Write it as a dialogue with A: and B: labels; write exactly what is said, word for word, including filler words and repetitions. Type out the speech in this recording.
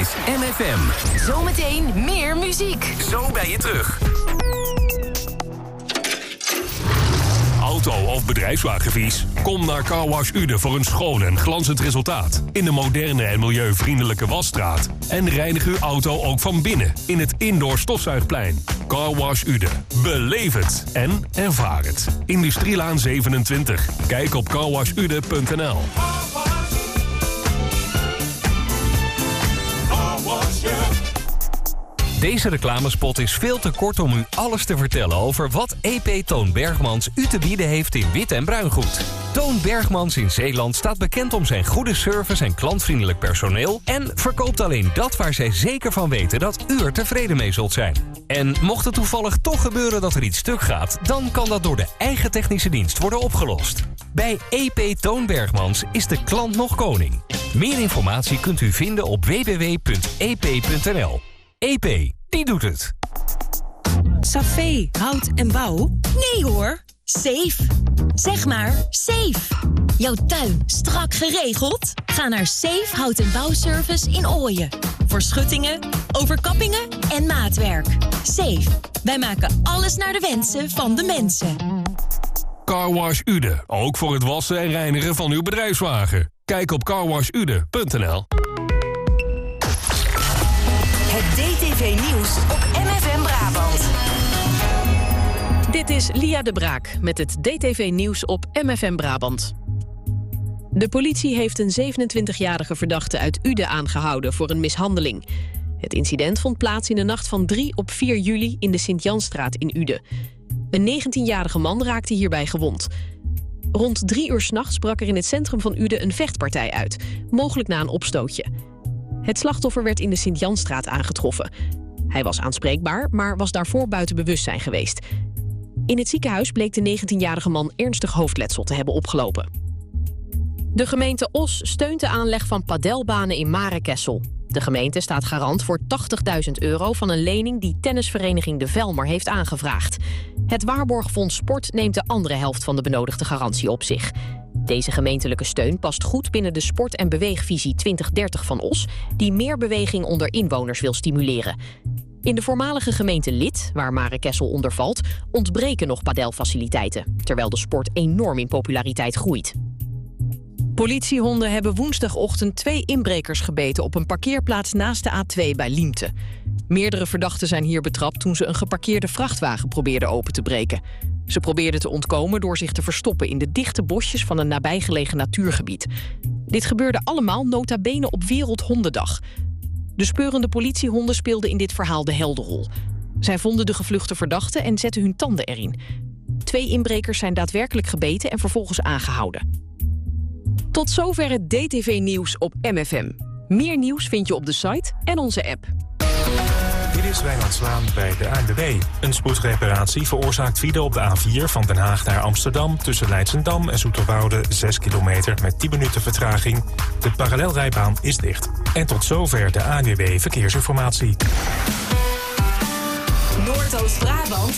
A: M F M.
B: Zometeen meer muziek.
A: Zo ben je terug. Auto- of bedrijfswagenvies? Kom naar Carwash Ude voor een schoon en glanzend resultaat. In de moderne en milieuvriendelijke wasstraat. En reinig uw auto ook van binnen in het indoor stofzuigplein. Carwash Ude. Beleef het en ervaar het. Industrielaan zevenentwintig. Kijk op carwash ude punt n l. Deze reclamespot is veel te kort om u alles te vertellen over wat E P Toon Bergmans u te bieden heeft in wit en bruingoed. Toon Bergmans in Zeeland staat bekend om zijn goede service en klantvriendelijk personeel en verkoopt alleen dat waar zij zeker van weten dat u er tevreden mee zult zijn. En mocht het toevallig toch gebeuren dat er iets stuk gaat, dan kan dat door de eigen technische dienst worden opgelost. Bij E P Toon Bergmans is de klant nog koning. Meer informatie kunt u vinden op w w w punt e p punt n l. E P, die doet het.
C: Safé, hout en bouw? Nee hoor, Safe. Zeg maar safe. Jouw tuin strak geregeld? Ga naar Safe Hout en Bouwservice in Ooyen. Voor schuttingen, overkappingen en maatwerk. Safe, wij maken alles naar de wensen van de mensen.
A: Carwash Ude, ook voor het wassen en reinigen van uw bedrijfswagen. Kijk op carwash ude punt n l.
B: Het D T V-nieuws op M F M Brabant.
D: Dit is Lia de Braak met het D T V-nieuws op M F M Brabant. De politie heeft een zevenentwintigjarige verdachte uit Uden aangehouden voor een mishandeling. Het incident vond plaats in de nacht van drie op vier juli in de Sint-Janstraat in Uden. Een negentienjarige man raakte hierbij gewond. Rond drie uur 's nachts brak er in het centrum van Uden een vechtpartij uit, mogelijk na een opstootje. Het slachtoffer werd in de Sint-Janstraat aangetroffen. Hij was aanspreekbaar, maar was daarvoor buiten bewustzijn geweest. In het ziekenhuis bleek de negentienjarige man ernstig hoofdletsel te hebben opgelopen. De gemeente Os steunt de aanleg van padelbanen in Marekessel. De gemeente staat garant voor tachtigduizend euro van een lening die tennisvereniging De Velmer heeft aangevraagd. Het Waarborgfonds Sport neemt de andere helft van de benodigde garantie op zich. Deze gemeentelijke steun past goed binnen de sport- en beweegvisie twintig dertig van Os, die meer beweging onder inwoners wil stimuleren. In de voormalige gemeente Lid, waar Marekessel onder valt, ontbreken nog padelfaciliteiten, terwijl de sport enorm in populariteit groeit.
E: Politiehonden hebben woensdagochtend twee inbrekers gebeten op een parkeerplaats naast de A twee bij Liemte. Meerdere verdachten zijn hier betrapt toen ze een geparkeerde vrachtwagen probeerden open te breken. Ze probeerden te ontkomen door zich te verstoppen in de dichte bosjes van een nabijgelegen natuurgebied. Dit gebeurde allemaal nota bene op Wereldhondendag. De speurende politiehonden speelden in dit verhaal de heldenrol. Zij vonden de gevluchte verdachten en zetten hun tanden erin. Twee inbrekers zijn daadwerkelijk gebeten en vervolgens aangehouden. Tot zover het D T V-nieuws op M F M. Meer nieuws vind je op de site en onze app.
F: Dit is Wijnand Slaan bij de A N W B. Een spoedreparatie veroorzaakt file op de A vier van Den Haag naar Amsterdam... tussen Leidschendam en Zoeterwoude, zes kilometer met tien minuten vertraging. De parallelrijbaan is dicht. En tot zover de A N W B Verkeersinformatie.
B: Noordoost-Brabant